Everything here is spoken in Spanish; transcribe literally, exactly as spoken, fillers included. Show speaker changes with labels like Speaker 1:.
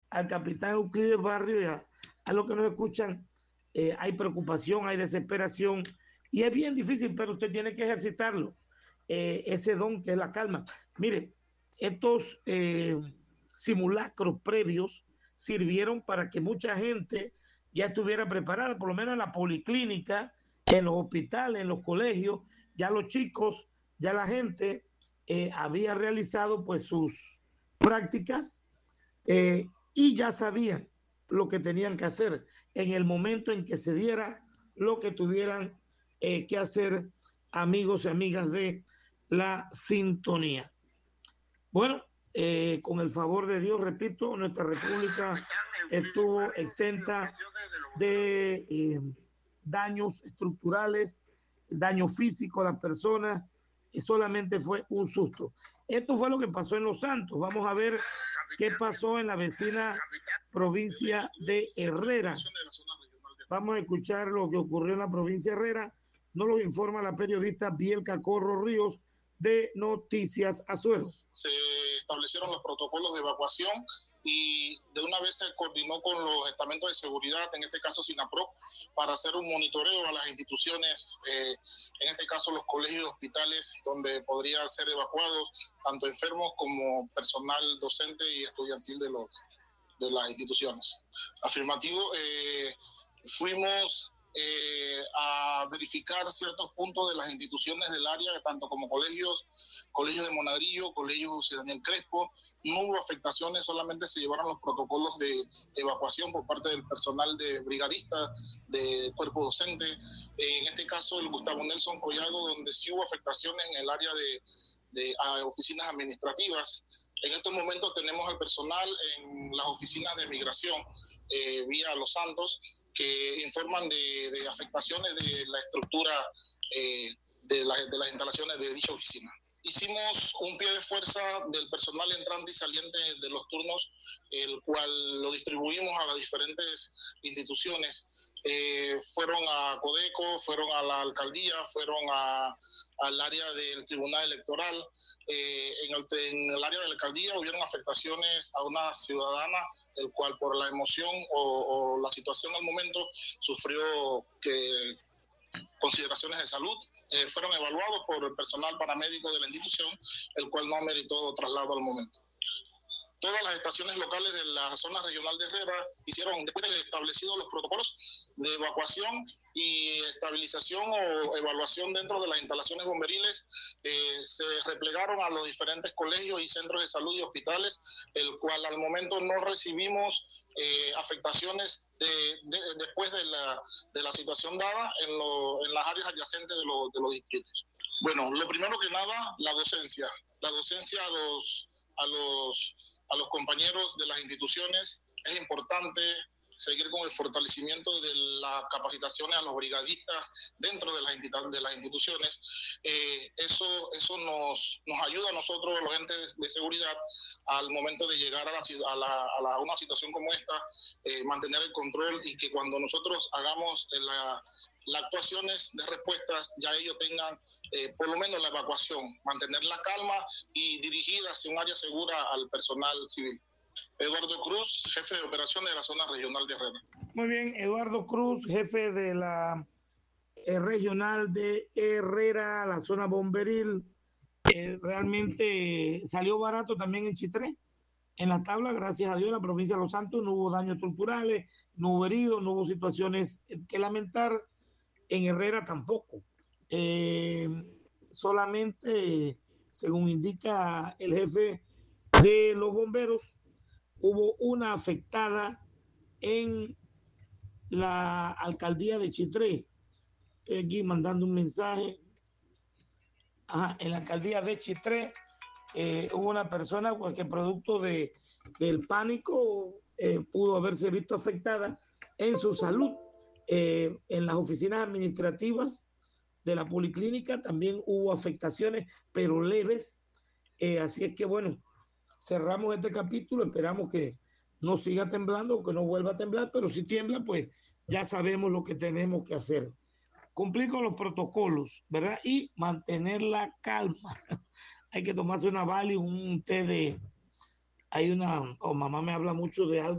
Speaker 1: al capitán Euclides Barrio y a, a los que nos escuchan, eh, hay preocupación, hay desesperación y es bien difícil, pero usted tiene que ejercitarlo, eh, ese don que es la calma. Mire, estos eh, simulacros previos sirvieron para que mucha gente ya estuviera preparada, por lo menos en la policlínica, en los hospitales, en los colegios, ya los chicos, ya la gente eh, había realizado pues sus prácticas eh, y ya sabían lo que tenían que hacer en el momento en que se diera lo que tuvieran eh, que hacer, amigos y amigas de la sintonía. Bueno, eh, con el favor de Dios, repito, nuestra república estuvo exenta de eh, daños estructurales, daño físico a las personas, y solamente fue un susto. Esto fue lo que pasó en Los Santos. Vamos a ver qué pasó en la vecina provincia de Herrera. Vamos a escuchar lo que ocurrió en la provincia de Herrera. Nos lo informa la periodista Bielka Corro Ríos de Noticias Azuero.
Speaker 2: Se establecieron los protocolos de evacuación y de una vez se coordinó con los estamentos de seguridad, en este caso SINAPROC, para hacer un monitoreo a las instituciones, eh, en este caso los colegios y hospitales, donde podrían ser evacuados tanto enfermos como personal docente y estudiantil de, los, de las instituciones. Afirmativo, eh, fuimos eh, a verificar ciertos puntos de las instituciones del área, tanto como colegios, colegios de Monadrillo, colegios José Daniel Crespo. No hubo afectaciones, solamente se llevaron los protocolos de evacuación por parte del personal de brigadista, de cuerpo docente. En este caso, el Gustavo Nelson Collado, donde sí hubo afectaciones en el área de, de a oficinas administrativas. En estos momentos tenemos al personal en las oficinas de migración, eh, vía Los Santos, que informan de, de afectaciones de la estructura eh, de, la, de las instalaciones de dicha oficina. Hicimos un pie de fuerza del personal entrante y saliente de los turnos, el cual lo distribuimos a las diferentes instituciones. Eh, fueron a Codeco, fueron a la alcaldía, fueron a, al área del tribunal electoral. Eh, en, el, en el área de la alcaldía hubieron afectaciones a una ciudadana, el cual por la emoción o, o la situación al momento sufrió que consideraciones de salud, eh, fueron evaluados por el personal paramédico de la institución, el cual no ameritó traslado al momento. Todas las estaciones locales de la zona regional de Herrera hicieron, después de establecidos los protocolos de evacuación y estabilización o evaluación dentro de las instalaciones bomberiles, eh, se replegaron a los diferentes colegios y centros de salud y hospitales, el cual al momento no recibimos eh, afectaciones de, de, después de la, de la situación dada en, lo, en las áreas adyacentes de, lo, de los distritos. Bueno, lo primero que nada, la docencia. La docencia a los... A los a los compañeros de las instituciones. Es importante seguir con el fortalecimiento de las capacitaciones a los brigadistas dentro de las, de las instituciones. Eh, eso eso nos, nos ayuda a nosotros, los entes de seguridad, al momento de llegar a, la, a, la, a la, una situación como esta, eh, mantener el control y que cuando nosotros hagamos la, las actuaciones de respuestas, ya ellos tengan eh, por lo menos la evacuación, mantener la calma y dirigir hacia un área segura al personal civil. Eduardo Cruz, jefe de operaciones de la zona regional de Herrera.
Speaker 1: Muy bien, Eduardo Cruz, jefe de la eh, regional de Herrera, la zona bomberil. Eh, realmente salió barato también en Chitré. En la tabla, gracias a Dios, la provincia de Los Santos no hubo daños estructurales, no hubo heridos, no hubo situaciones que lamentar. En Herrera tampoco. Eh, solamente, según indica el jefe de los bomberos, hubo una afectada en la alcaldía de Chitré. Estoy aquí mandando un mensaje. Ajá, en la alcaldía de Chitré eh, hubo una persona que producto de, del pánico eh, pudo haberse visto afectada en su salud. Eh, en las oficinas administrativas de la policlínica también hubo afectaciones, pero leves. Eh, así es que, bueno, cerramos este capítulo. Esperamos que no siga temblando o que no vuelva a temblar, pero si tiembla, pues ya sabemos lo que tenemos que hacer. Cumplir con los protocolos, ¿verdad? Y mantener la calma. Hay que tomarse una Vali, un té de... Hay una... Oh, mamá me habla mucho de algo.